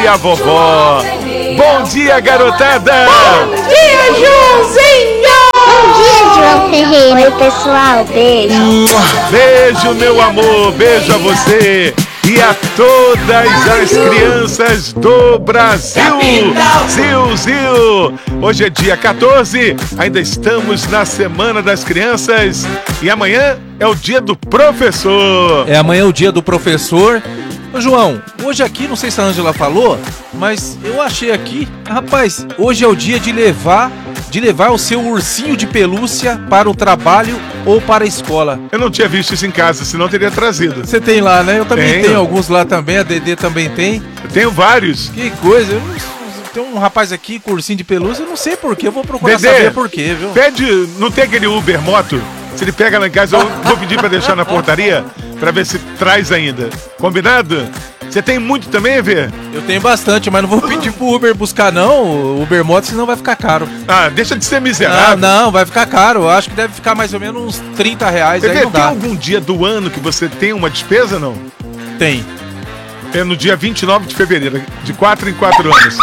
dia, vovó. Bom dia, garotada. Bom dia, Joãozinho. Bom dia, João Ferreira. Oi, pessoal, beijo. Beijo, meu amor, beijo a você e a todas as crianças do Brasil. Zil. Hoje é dia 14, ainda estamos na Semana das Crianças e amanhã é o dia do professor. Amanhã é o dia do professor. Ô João, hoje aqui, não sei se a Ângela falou, mas eu achei aqui, rapaz, hoje é o dia de levar o seu ursinho de pelúcia para o trabalho ou para a escola. Eu não tinha visto isso em casa, senão eu teria trazido. Você tem lá, né? Eu também tenho alguns lá também, a Dedê também tem. Eu tenho vários. Que coisa, tem um rapaz aqui com ursinho de pelúcia, eu não sei porquê, eu vou procurar Dedê, saber porquê, viu? Pede, não tem aquele Uber Moto? Se ele pega lá em casa, eu vou pedir pra deixar na portaria, pra ver se traz ainda. Combinado? Você tem muito também, Vê? Eu tenho bastante, mas não vou pedir pro Uber buscar não, o Uber Moto, senão vai ficar caro. Ah, deixa de ser miserável. Não, vai ficar caro. Eu acho que deve ficar mais ou menos uns R$30, aí não dá. Tem algum dia do ano que você tem uma despesa, não? Tem. É no dia 29 de fevereiro, de 4 em 4 anos.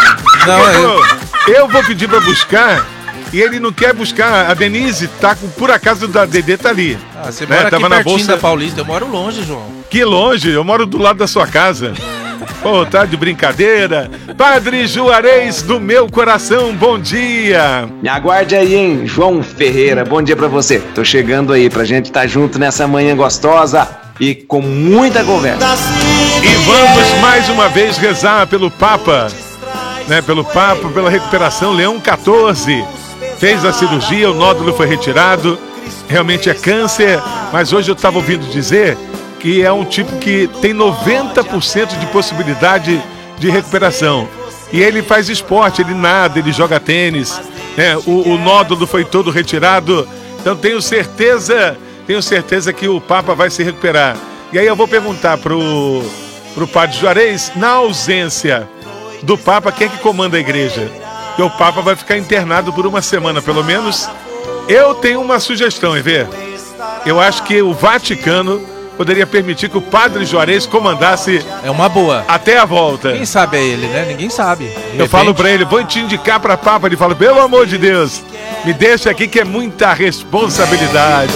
Não, eu vou pedir pra buscar e ele não quer buscar. A Denise tá por acaso da Dedê tá ali. Ah, você mora aqui pertinho da Paulista, eu moro longe, João. Que longe, eu moro do lado da sua casa. Pô, tá de brincadeira. Padre Juarez do meu coração, bom dia. Me aguarde aí, hein, João Ferreira, bom dia pra você. Tô chegando aí pra gente estar junto nessa manhã gostosa e com muita conversa. E vamos mais uma vez rezar pelo Papa, né? Pelo Papa, pela recuperação. Leão 14 fez a cirurgia, o nódulo foi retirado. Realmente é câncer, mas hoje eu estava ouvindo dizer que é um tipo que tem 90% de possibilidade de recuperação. E ele faz esporte, ele nada, ele joga tênis, né? O nódulo foi todo retirado. Então tenho certeza que o Papa vai se recuperar. E aí eu vou perguntar pro Padre Juarez, na ausência do Papa, quem é que comanda a igreja? Porque o Papa vai ficar internado por uma semana, pelo menos. Eu tenho uma sugestão, Evê. Eu acho que o Vaticano poderia permitir que o Padre Juarez comandasse. É uma boa. Até a volta. Quem sabe é ele, né? Ninguém sabe. Eu falo pra ele, vou te indicar pra Papa. Ele fala, pelo amor de Deus, me deixa aqui que é muita responsabilidade.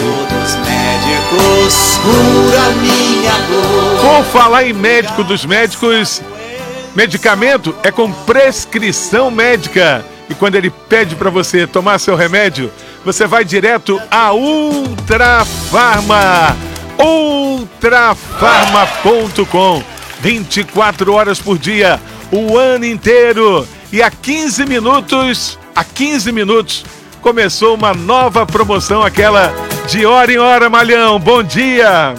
Por falar em médico dos médicos, medicamento é com prescrição médica. E quando ele pede pra você tomar seu remédio, você vai direto a Ultrafarma. Ultrafarma.com. 24 horas por dia, o ano inteiro. E a 15 minutos, começou uma nova promoção, aquela de hora em hora, Malhão. Bom dia.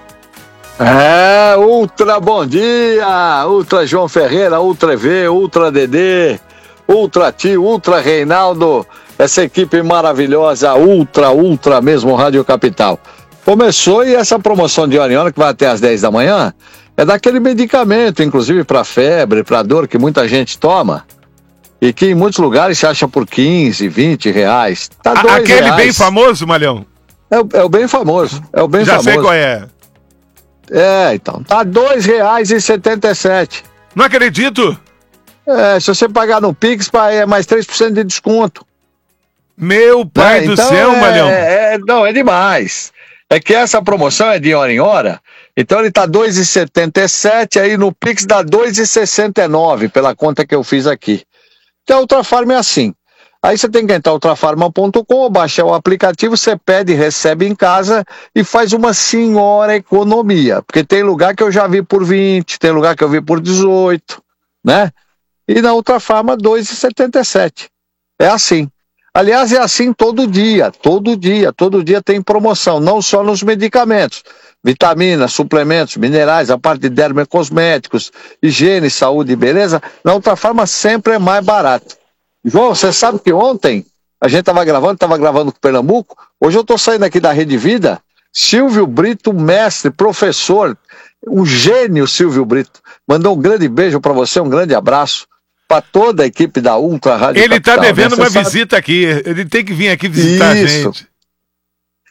Ultra bom dia. Ultra João Ferreira, Ultra V, Ultra Dedê, Ultra Tio, Ultra Reinaldo. Essa equipe maravilhosa, Ultra mesmo, Rádio Capital. Começou e essa promoção de hora em hora, que vai até às 10 da manhã, é daquele medicamento, inclusive para febre, para dor, que muita gente toma. E que em muitos lugares se acha por 15, 20 reais. Tá aquele R$2. Bem famoso, Malhão? É o bem famoso. É o bem Já famoso. sei qual é. Então. Tá R$2,77. Não acredito. Se você pagar no Pix, é mais 3% de desconto. Meu pai do céu, Malhão. Não, é demais. É que essa promoção é de hora em hora, então ele tá R$2,77, aí no Pix dá R$2,69, pela conta que eu fiz aqui. Então a Ultrafarma é assim. Aí você tem que entrar ultrafarma.com, baixar o aplicativo, você pede, recebe em casa e faz uma senhora economia. Porque tem lugar que eu já vi por 20, tem lugar que eu vi por 18, né? E na Ultrafarma, R$2,77. É assim. Aliás, é assim todo dia tem promoção, não só nos medicamentos. Vitaminas, suplementos, minerais, a parte de dermocosméticos, higiene, saúde e beleza, na Ultrafarma sempre é mais barato. João, você sabe que ontem a gente estava gravando com o Pernambuco, hoje eu estou saindo aqui da Rede Vida, Silvio Brito, mestre, professor, um gênio Silvio Brito, mandou um grande beijo para você, um grande abraço. Para toda a equipe da Ultra Rádio Ele Capital, está devendo uma visita aqui. Ele tem que vir aqui visitar a gente.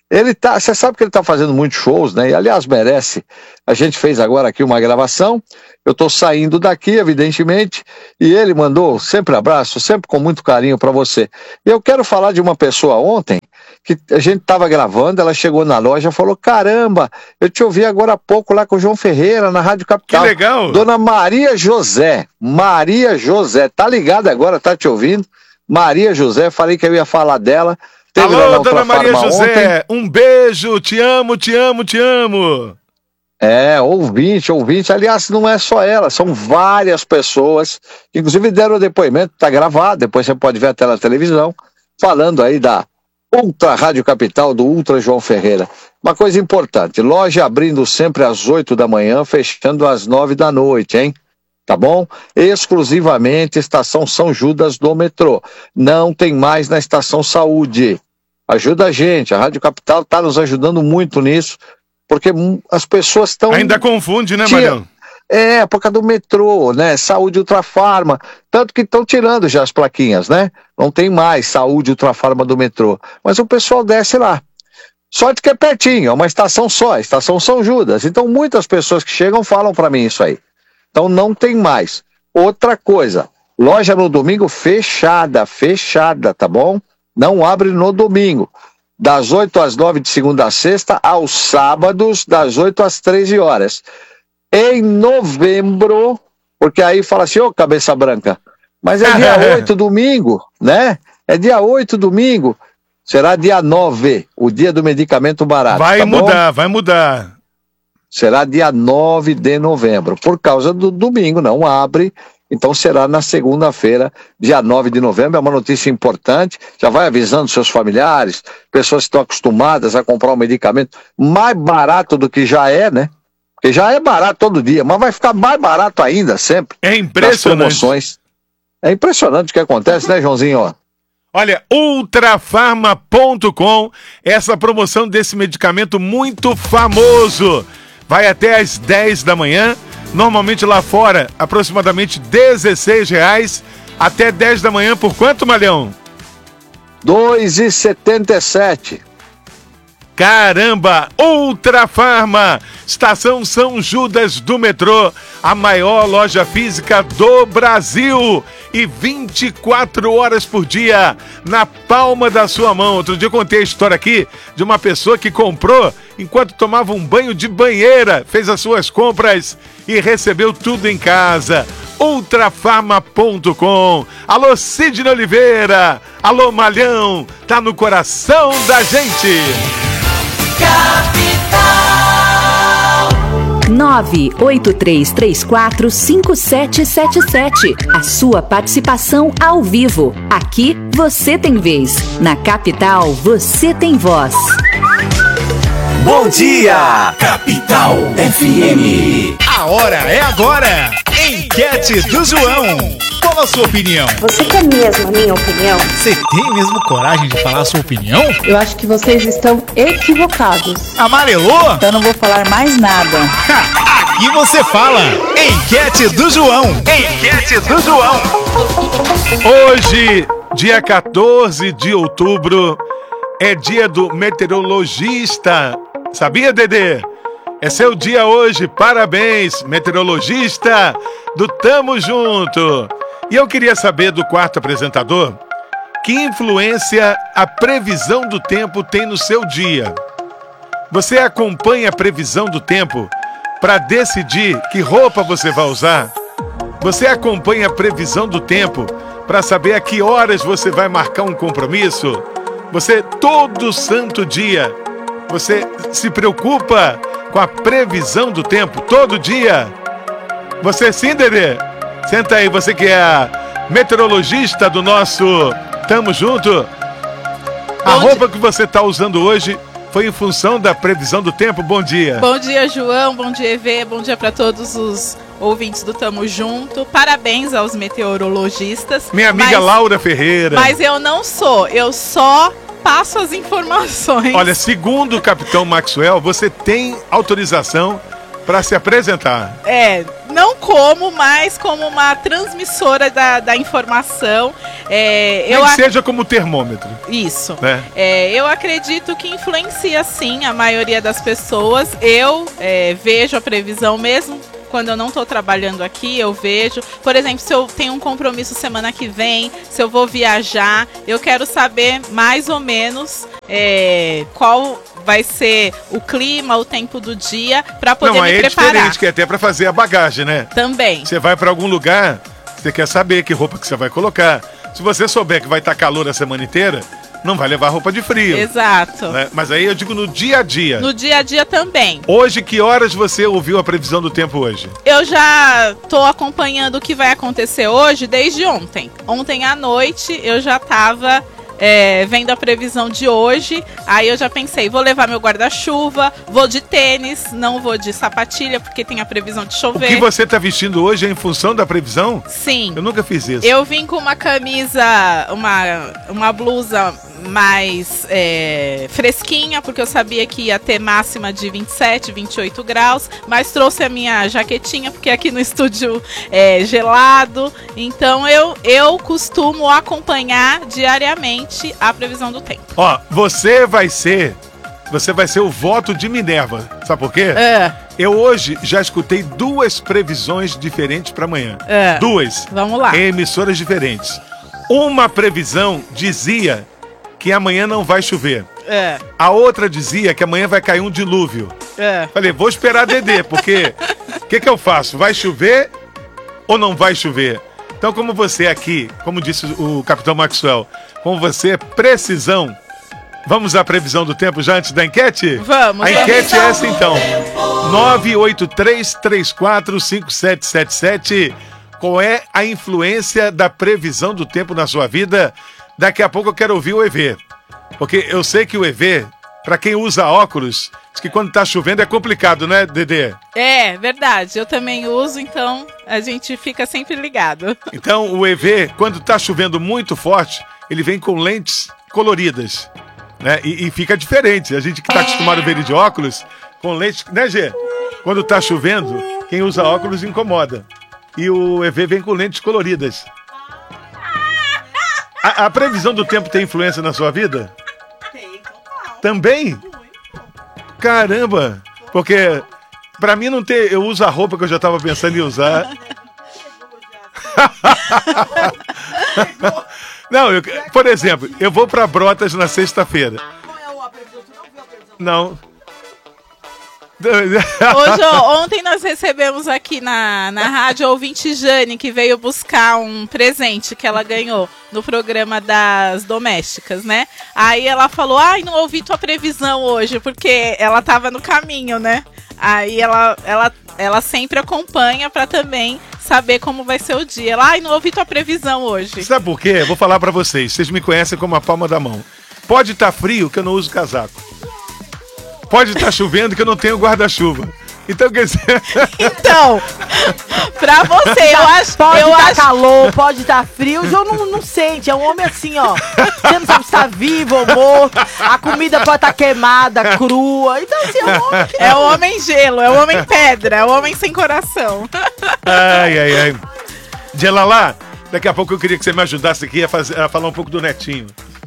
Você sabe que ele tá fazendo muitos shows, né? E aliás, merece. A gente fez agora aqui uma gravação, eu tô saindo daqui, evidentemente, e ele mandou sempre abraço, sempre com muito carinho para você. E eu quero falar de uma pessoa ontem, que a gente tava gravando, ela chegou na loja e falou, caramba, eu te ouvi agora há pouco lá com o João Ferreira, na Rádio Capital. Que legal! Dona Maria José, tá ligada agora, tá te ouvindo? Maria José, falei que eu ia falar dela. Alô, Dona Maria José, ontem. Um beijo, te amo, te amo, te amo. Ouvinte, aliás, não é só ela, são várias pessoas, que inclusive deram o depoimento, tá gravado, depois você pode ver até na televisão, falando aí da Ultra Rádio Capital, do Ultra João Ferreira. Uma coisa importante, loja abrindo sempre às 8 da manhã, fechando às 9 da noite, hein? Tá bom? Exclusivamente Estação São Judas do metrô. Não tem mais na Estação Saúde. Ajuda a gente, a Rádio Capital está nos ajudando muito nisso, porque as pessoas estão... Ainda confunde, né, Marião? Por causa do metrô, né? Saúde Ultrafarma. Tanto que estão tirando já as plaquinhas, né? Não tem mais Saúde Ultrafarma do metrô. Mas o pessoal desce lá. Sorte que é pertinho, é uma estação só, a Estação São Judas. Então muitas pessoas que chegam falam para mim isso aí. Então não tem mais. Outra coisa, loja no domingo fechada, tá bom? Não abre no domingo. Das 8 às 9 de segunda a sexta, aos sábados, das 8 às 13 horas. Em novembro, porque aí fala assim, ô cabeça branca, mas é dia 8 domingo, né? É dia 8 domingo, será dia 9, o dia do medicamento barato. Vai mudar. Será dia 9 de novembro, por causa do domingo, não abre, então será na segunda-feira, dia 9 de novembro, é uma notícia importante, já vai avisando seus familiares, pessoas que estão acostumadas a comprar um medicamento mais barato do que já é, né? Porque já é barato todo dia, mas vai ficar mais barato ainda sempre. É impressionante. Nas promoções. É impressionante o que acontece, né, Joãozinho? Olha, ultrafarma.com, essa promoção desse medicamento muito famoso. Vai até às 10 da manhã, normalmente lá fora, aproximadamente R$16, até 10 da manhã, por quanto, Malhão? R$2,77. Caramba! Ultrafarma, Estação São Judas do metrô, a maior loja física do Brasil. E 24 horas por dia, na palma da sua mão. Outro dia eu contei a história aqui de uma pessoa que comprou enquanto tomava um banho de banheira, fez as suas compras e recebeu tudo em casa. Ultrafarma.com. Alô, Sidney Oliveira. Alô, Malhão. Tá no coração da gente. Capital 983345777. A sua participação ao vivo. Aqui você tem vez. Na Capital você tem voz. Bom dia, Capital FM. A hora é agora. Enquete do João. Qual a sua opinião? Você quer mesmo a minha opinião? Você tem mesmo coragem de falar a sua opinião? Eu acho que vocês estão equivocados. Amarelou? Então não vou falar mais nada. Aqui você fala. Enquete do João. Enquete do João. Hoje, dia 14 de outubro, é dia do meteorologista. Sabia, Dedê? É seu dia hoje, parabéns, meteorologista do Tamo Junto. E eu queria saber do quarto apresentador, que influência a previsão do tempo tem no seu dia? Você acompanha a previsão do tempo para decidir que roupa você vai usar? Você acompanha a previsão do tempo para saber a que horas você vai marcar um compromisso? Você, todo santo dia, você se preocupa com a previsão do tempo todo dia? Você sim, Dedê? Senta aí, você que é a meteorologista do nosso Tamo Junto. A roupa que você está usando hoje foi em função da previsão do tempo? Bom dia. Bom dia, João. Bom dia, EV. Bom dia para todos os ouvintes do Tamo Junto. Parabéns aos meteorologistas. Minha amiga Laura Ferreira. Mas eu não sou, eu só passo as informações. Olha, segundo o Capitão Maxwell, você tem autorização para se apresentar. não como, mas como uma transmissora da informação. Seja como termômetro. Isso. Né? Eu acredito que influencia, sim, a maioria das pessoas. Eu vejo a previsão mesmo. Quando eu não estou trabalhando aqui, eu vejo. Por exemplo, se eu tenho um compromisso semana que vem, se eu vou viajar, eu quero saber mais ou menos qual vai ser o clima, o tempo do dia, para poder me preparar. É diferente, que é até para fazer a bagagem, né? Também. Você vai para algum lugar, você quer saber que roupa que você vai colocar. Se você souber que vai estar calor a semana inteira, não vai levar roupa de frio. Exato. Né? Mas aí eu digo no dia a dia. No dia a dia também. Hoje, que horas você ouviu a previsão do tempo hoje? Eu já tô acompanhando o que vai acontecer hoje desde ontem. Ontem à noite eu já tava vendo a previsão de hoje. Aí eu já pensei, vou levar meu guarda-chuva, vou de tênis, não vou de sapatilha, porque tem a previsão de chover. O que você tá vestindo hoje é em função da previsão? Sim. Eu nunca fiz isso. Eu vim com uma camisa, uma blusa mais fresquinha, porque eu sabia que ia ter máxima de 27, 28 graus, mas trouxe a minha jaquetinha, porque aqui no estúdio é gelado. Então eu costumo acompanhar diariamente a previsão do tempo. Ó, você vai ser o voto de Minerva. Sabe por quê? Eu hoje já escutei 2 previsões diferentes para amanhã. 2. Vamos lá. Em emissoras diferentes. Uma previsão dizia que amanhã não vai chover. A outra dizia que amanhã vai cair um dilúvio. Falei, vou esperar a Dedê, porque o que eu faço? Vai chover ou não vai chover? Então, como você aqui, como disse o Capitão Maxwell, como você é precisão, vamos à previsão do tempo já antes da enquete? Vamos. A enquete é essa então. 983345777. Qual é a influência da previsão do tempo na sua vida? Daqui a pouco eu quero ouvir o EV. Porque eu sei que o EV, para quem usa óculos, diz que quando tá chovendo é complicado, né, Dedê? É, verdade. Eu também uso, então a gente fica sempre ligado. Então o EV, quando tá chovendo muito forte, ele vem com lentes coloridas, né? E fica diferente. A gente que tá acostumado a ver ele de óculos, com lentes, né, Gê? Quando tá chovendo, quem usa óculos incomoda. E o EV vem com lentes coloridas. A previsão do tempo tem influência na sua vida? Tem. Também? Caramba! Porque pra mim não ter... Eu uso a roupa que eu já tava pensando em usar. Não, por exemplo, eu vou pra Brotas na sexta-feira. Não. Hoje, ontem nós recebemos aqui na rádio a ouvinte Jane, que veio buscar um presente que ela ganhou no programa das domésticas, né? Aí ela falou, não ouvi tua previsão hoje, porque ela tava no caminho, né? Aí ela sempre acompanha pra também saber como vai ser o dia. Ela, não ouvi tua previsão hoje. Sabe por quê? Vou falar pra vocês me conhecem como a palma da mão. Pode estar frio que eu não uso casaco. Pode estar chovendo que eu não tenho guarda-chuva. Então, quer dizer... Então, pra você, eu acho... Pode estar calor, pode estar frio, o João não sente. É um homem assim, ó. Você não sabe se tá vivo ou morto. A comida pode estar queimada, crua. Então, assim, é um homem... É o homem gelo, é o homem pedra, é o homem sem coração. Ai. Gelalá, daqui a pouco eu queria que você me ajudasse aqui a falar um pouco do Netinho.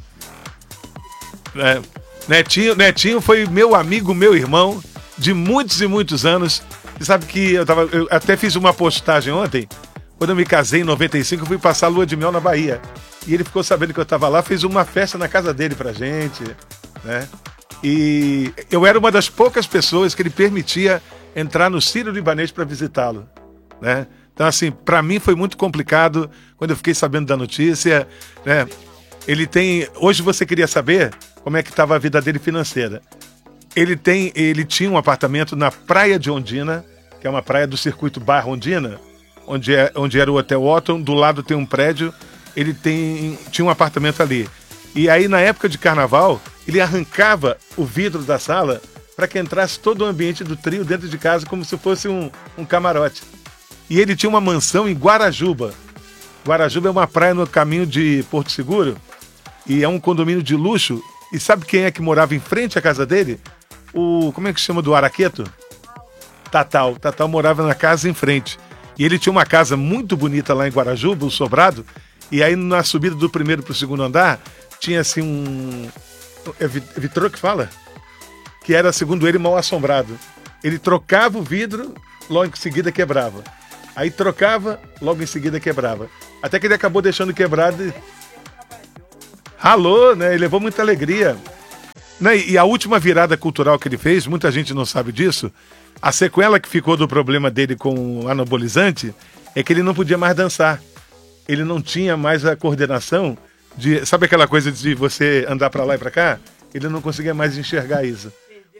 Netinho foi meu amigo, meu irmão, de muitos e muitos anos. Você sabe que eu até fiz uma postagem ontem. Quando eu me casei em 95, eu fui passar a lua de mel na Bahia. E ele ficou sabendo que eu estava lá, fez uma festa na casa dele pra gente, né? E eu era uma das poucas pessoas que ele permitia entrar no Sírio-Libanês para visitá-lo, né? Então, assim, para mim foi muito complicado quando eu fiquei sabendo da notícia, né? Hoje você queria saber como é que estava a vida dele financeira. Ele tinha um apartamento na Praia de Ondina, que é uma praia do circuito Barra Ondina, onde era o Hotel Otton. Do lado tem um prédio. Ele tinha um apartamento ali. E aí, na época de carnaval, ele arrancava o vidro da sala para que entrasse todo o ambiente do trio dentro de casa, como se fosse um camarote. E ele tinha uma mansão em Guarajuba. Guarajuba é uma praia no caminho de Porto Seguro. E é um condomínio de luxo. E sabe quem é que morava em frente à casa dele? Como é que chama do Araqueto? Tatal morava na casa em frente. E ele tinha uma casa muito bonita lá em Guarajuba, o sobrado, e aí na subida do primeiro para o segundo andar, tinha assim um... É vitrô que fala? Que era, segundo ele, mal assombrado. Ele trocava o vidro, logo em seguida quebrava. Aí trocava, logo em seguida quebrava. Até que ele acabou deixando quebrado e... ralou, né? E levou muita alegria. Né? E a última virada cultural que ele fez, muita gente não sabe disso, a sequela que ficou do problema dele com o anabolizante é que ele não podia mais dançar. Ele não tinha mais a coordenação de... Sabe aquela coisa de você andar para lá e para cá? Ele não conseguia mais enxergar isso.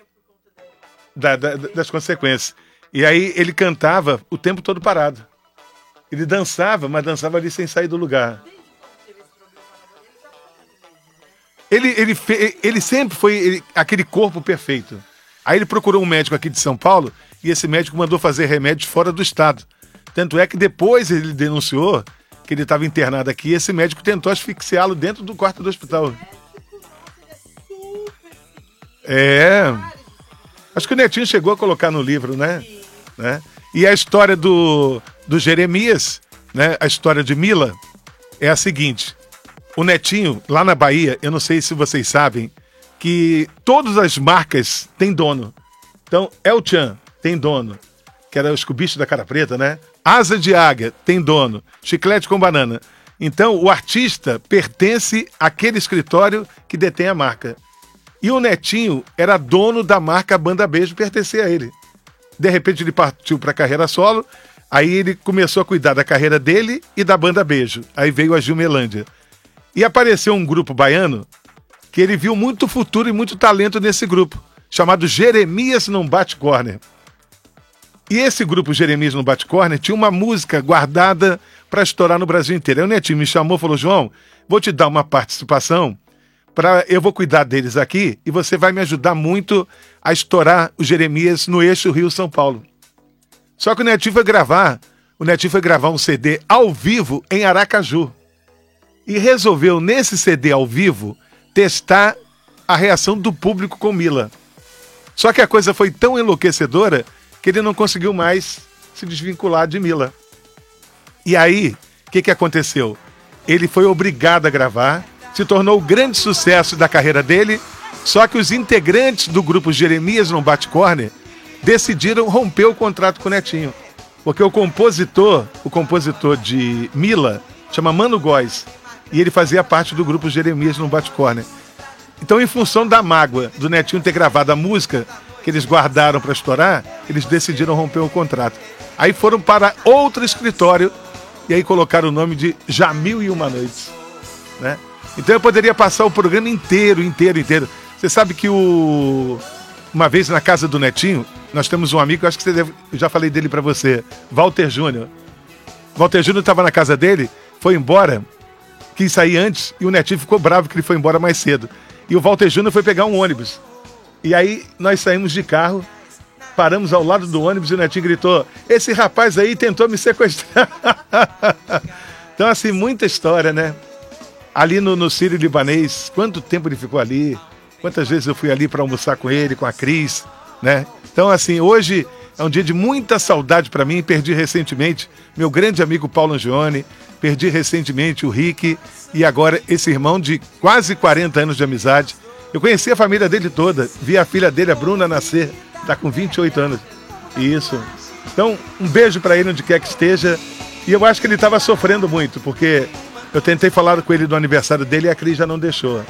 Das consequências. E aí ele cantava o tempo todo parado. Ele dançava, mas dançava ali sem sair do lugar. Ele sempre foi aquele corpo perfeito. Aí ele procurou um médico aqui de São Paulo e esse médico mandou fazer remédios fora do estado. Tanto é que depois ele denunciou que ele estava internado aqui e esse médico tentou asfixiá-lo dentro do quarto do hospital. Acho que o Netinho chegou a colocar no livro, né? E a história do Jeremias, né? A história de Mila é a seguinte. O Netinho, lá na Bahia, eu não sei se vocês sabem, que todas as marcas têm dono. Então, El Chan tem dono, que era os cubichos da cara preta, né? Asa de Águia tem dono, chiclete com banana. Então, o artista pertence àquele escritório que detém a marca. E o Netinho era dono da marca Banda Beijo, pertencia a ele. De repente, ele partiu para a carreira solo, aí ele começou a cuidar da carreira dele e da Banda Beijo. Aí veio a Gilmelândia. E apareceu um grupo baiano que ele viu muito futuro e muito talento nesse grupo, chamado Jeremias Não Bate Corner. E esse grupo Jeremias Não Bate Corner tinha uma música guardada para estourar no Brasil inteiro. Aí o Netinho me chamou e falou, João, vou te dar uma participação, eu vou cuidar deles aqui e você vai me ajudar muito a estourar o Jeremias no eixo Rio-São Paulo. Só que o Netinho foi gravar um CD ao vivo em Aracaju. E resolveu, nesse CD ao vivo, testar a reação do público com Mila. Só que a coisa foi tão enlouquecedora que ele não conseguiu mais se desvincular de Mila. E aí, o que aconteceu? Ele foi obrigado a gravar, se tornou o grande sucesso da carreira dele, só que os integrantes do grupo Jeremias Não Bate Corner decidiram romper o contrato com o Netinho. Porque o compositor de Mila chama Mano Góes, e ele fazia parte do grupo Jeremias Não Bate Corner. Então, em função da mágoa do Netinho ter gravado a música que eles guardaram para estourar, eles decidiram romper o contrato. Aí foram para outro escritório e aí colocaram o nome de Jamil e Uma Noites, né? Então eu poderia passar o programa inteiro. Você sabe que uma vez na casa do Netinho, nós temos um amigo, acho que eu já falei dele para você, Walter Júnior. Walter Júnior estava na casa dele, foi embora, quis sair antes, e o Netinho ficou bravo que ele foi embora mais cedo. E o Walter Júnior foi pegar um ônibus. E aí nós saímos de carro, paramos ao lado do ônibus e o Netinho gritou, esse rapaz aí tentou me sequestrar. Então assim, muita história, né? Ali no Sírio-Libanês, quanto tempo ele ficou ali, quantas vezes eu fui ali para almoçar com ele, com a Cris, né? Então assim, hoje é um dia de muita saudade para mim, perdi recentemente meu grande amigo Paulo Angione, perdi recentemente o Rick e agora esse irmão de quase 40 anos de amizade. Eu conheci a família dele toda, vi a filha dele, a Bruna, nascer, tá com 28 anos. Isso. Então, um beijo para ele onde quer que esteja. E eu acho que ele estava sofrendo muito, porque eu tentei falar com ele do aniversário dele e a Cris já não deixou.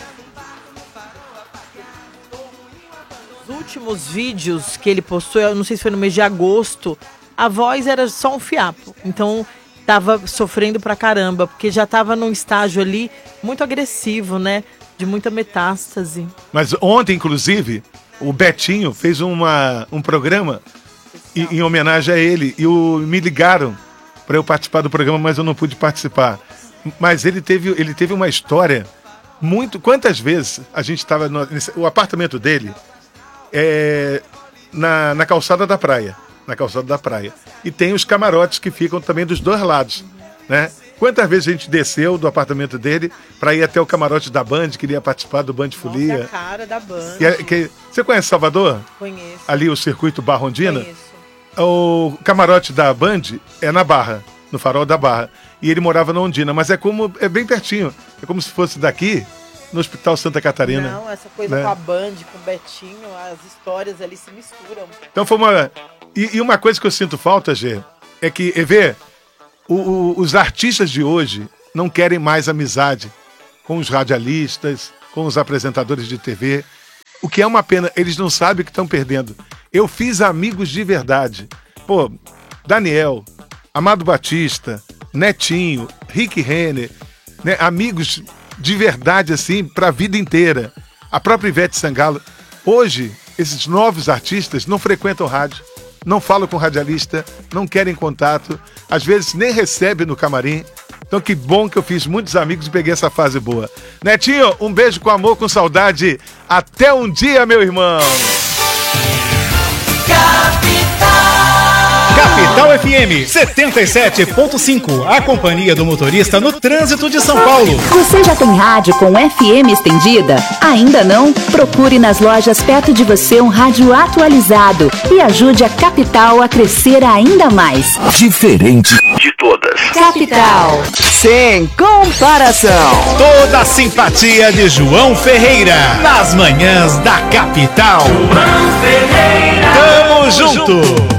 Os últimos vídeos que ele postou, eu não sei se foi no mês de agosto, a voz era só um fiapo. Então, tava sofrendo pra caramba, porque já tava num estágio ali muito agressivo, né? De muita metástase. Mas ontem, inclusive, o Betinho fez um programa em homenagem a ele. E me ligaram para eu participar do programa, mas eu não pude participar. Mas ele teve uma história muito... Quantas vezes a gente estava... O apartamento dele é na calçada da praia. Na calçada da praia. E tem os camarotes que ficam também dos dois lados, né? Quantas vezes a gente desceu do apartamento dele para ir até o camarote da Band, que ele ia participar do Band Folia. Nossa, a cara da Band. Você conhece Salvador? Conheço. Ali o circuito Barrondina? Conheço. o camarote da Band é na Barra, no Farol da Barra. E ele morava na Ondina, mas é bem pertinho. É como se fosse daqui, no Hospital Santa Catarina. Não, essa coisa né? com a Band, com o Betinho, as histórias ali se misturam. Então foi uma... E uma coisa que eu sinto falta, Gê, é que, os artistas de hoje não querem mais amizade com os radialistas, com os apresentadores de TV. O que é uma pena, eles não sabem que estão perdendo. Eu fiz amigos de verdade. Pô, Daniel, Amado Batista, Netinho, Rick Renner, né? Amigos de verdade, assim, para a vida inteira. A própria Ivete Sangalo. Hoje, esses novos artistas não frequentam rádio, não falam com radialista, não querem contato, às vezes nem recebem no camarim. Então que bom que eu fiz muitos amigos e peguei essa fase boa. Netinho, um beijo com amor, com saudade. Até um dia, meu irmão. Capital FM 77.5, a companhia do motorista no trânsito de São Paulo. Você já tem rádio com FM estendida? Ainda não? Procure nas lojas perto de você um rádio atualizado e ajude a Capital a crescer ainda mais. Diferente de todas. Capital. Sem comparação. Toda a simpatia de João Ferreira nas manhãs da Capital. João Ferreira. Tamo junto.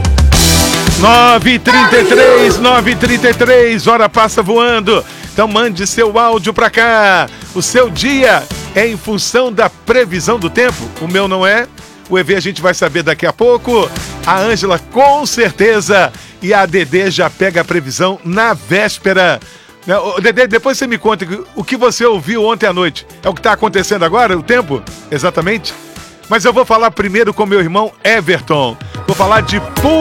9h33, hora passa voando. Então mande seu áudio pra cá. O seu dia é em função da previsão do tempo. O meu não é. O EV a gente vai saber daqui a pouco. A Ângela com certeza. E a Dedê já pega a previsão na véspera. Dedê, depois você me conta o que você ouviu ontem à noite. É o que está acontecendo agora, o tempo? Exatamente. Mas eu vou falar primeiro com meu irmão Everton. Vou falar de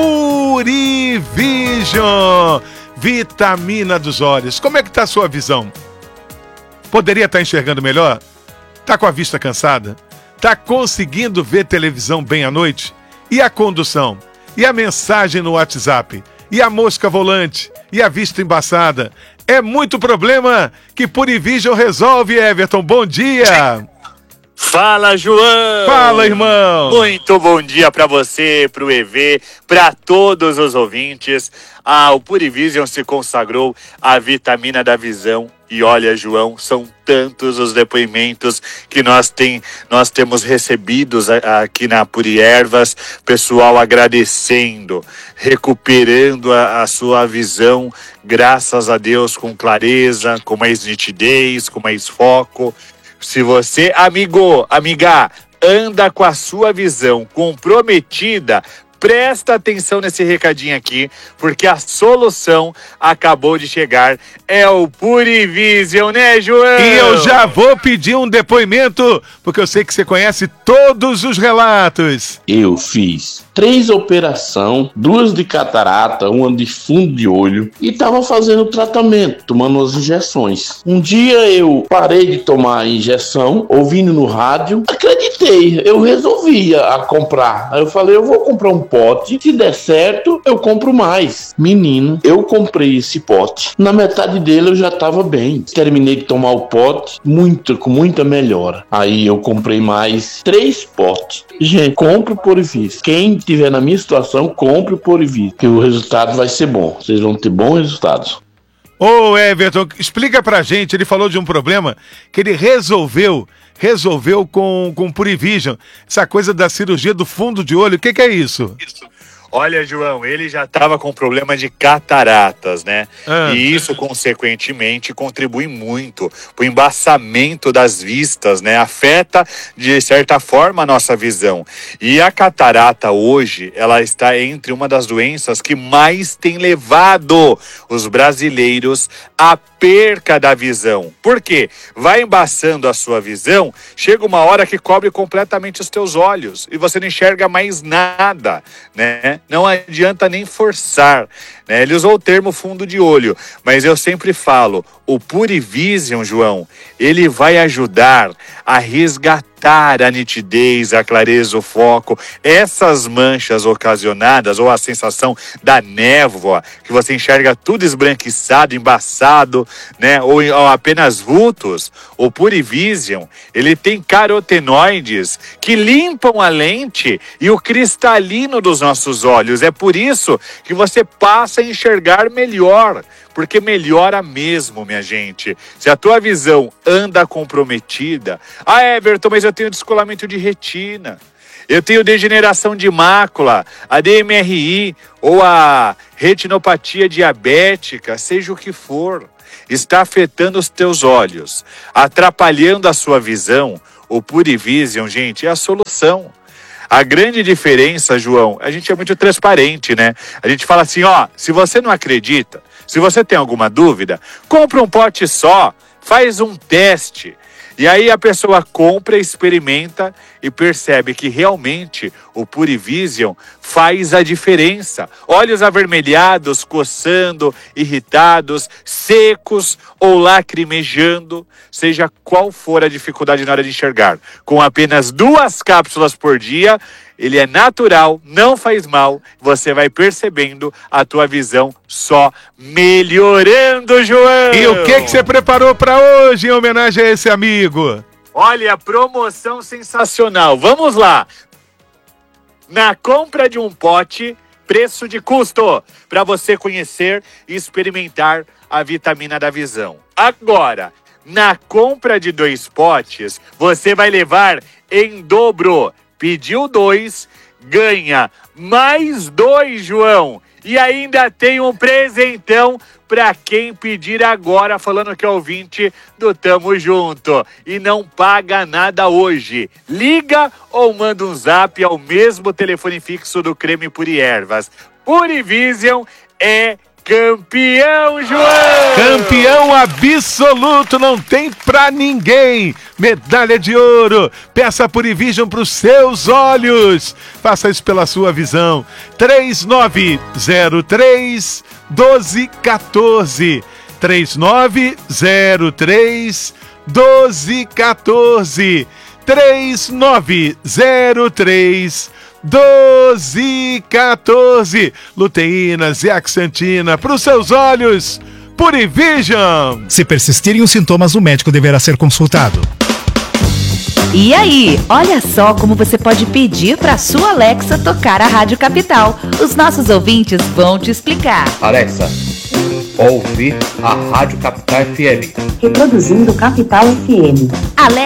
Purivision, vitamina dos olhos. Como é que tá a sua visão? Poderia estar enxergando melhor? Tá com a vista cansada? Tá conseguindo ver televisão bem à noite? E a condução? E a mensagem no WhatsApp? E a mosca volante? E a vista embaçada? É muito problema que Purivision resolve, Everton. Bom dia! Fala, João! Fala, irmão! Muito bom dia pra você, pro EV, pra todos os ouvintes. O Purivision se consagrou à vitamina da visão. E olha, João, são tantos os depoimentos que nós temos recebidos aqui na Puriervas. Pessoal agradecendo, recuperando a sua visão, graças a Deus, com clareza, com mais nitidez, com mais foco. Se você, amiga, anda com a sua visão comprometida, presta atenção nesse recadinho aqui, porque a solução acabou de chegar. É o Purivision, né, João? E eu já vou pedir um depoimento, porque eu sei que você conhece todos os relatos. Eu fiz 3 operações, 2 de catarata, uma de fundo de olho, e estava fazendo tratamento, tomando as injeções. Um dia eu parei de tomar a injeção, ouvindo no rádio, acreditei, eu resolvi a comprar. Aí eu falei, eu vou comprar um pote, se der certo, eu compro mais. Menino, eu comprei esse pote. Na metade dele eu já estava bem. Terminei de tomar o pote, com muita melhora. Aí eu comprei mais 3 potes. Gente, compre o Purivision. Quem tiver na minha situação, compre o Purivision, que o resultado vai ser bom. Vocês vão ter bons resultados. Ô Everton, explica pra gente, ele falou de um problema que ele resolveu com o Purivision, essa coisa da cirurgia do fundo de olho, o que é isso? Olha, João, ele já estava com problema de cataratas, né? E isso, consequentemente, contribui muito para o embaçamento das vistas, né? Afeta, de certa forma, a nossa visão. E a catarata, hoje, ela está entre uma das doenças que mais tem levado os brasileiros à perca da visão. Por quê? Vai embaçando a sua visão, chega uma hora que cobre completamente os teus olhos e você não enxerga mais nada, né? Não adianta nem forçar, né? Ele usou o termo fundo de olho, mas eu sempre falo, o Purivision, João, ele vai ajudar a resgatar aumentar a nitidez, a clareza, o foco. Essas manchas ocasionadas, ou a sensação da névoa, que você enxerga tudo esbranquiçado, embaçado, né? Ou apenas vultos. O Purivision, ele tem carotenoides que limpam a lente e o cristalino dos nossos olhos. É por isso que você passa a enxergar melhor, porque melhora mesmo, minha gente. Se a tua visão anda comprometida, Everton, mas eu tenho descolamento de retina, eu tenho degeneração de mácula, a DMRI ou a retinopatia diabética, seja o que for, está afetando os teus olhos, atrapalhando a sua visão. O Purivision, gente, é a solução. A grande diferença, João, a gente é muito transparente, né? A gente fala assim, se você não acredita, se você tem alguma dúvida, compra um pote só, faz um teste. E aí a pessoa compra, experimenta e percebe que realmente o Purivision faz a diferença. Olhos avermelhados, coçando, irritados, secos ou lacrimejando, seja qual for a dificuldade na hora de enxergar. Com apenas 2 cápsulas por dia, ele é natural, não faz mal, você vai percebendo a tua visão só melhorando, João! E o que você preparou para hoje em homenagem a esse amigo? Olha, promoção sensacional, vamos lá! Na compra de um pote, preço de custo, para você conhecer e experimentar a vitamina da visão. Agora, na compra de 2 potes, você vai levar em dobro. Pediu 2, ganha mais 2, João. E ainda tem um presentão para quem pedir agora, falando que é ouvinte do Tamo Junto. E não paga nada hoje. Liga ou manda um zap ao mesmo telefone fixo do Creme Puriervas. Purivision é campeão, João! Campeão absoluto, não tem pra ninguém. Medalha de ouro. Peça Purivision pros seus olhos. Faça isso pela sua visão. 3903 1214. 3903 1214. 3903 1214. Luteína, zeaxantina para os seus olhos. Purivision. Se persistirem os sintomas, o médico deverá ser consultado. E aí, olha só como você pode pedir para sua Alexa tocar a Rádio Capital. Os nossos ouvintes vão te explicar. Alexa, ouvir a Rádio Capital FM. Reproduzindo Capital FM. Alexa.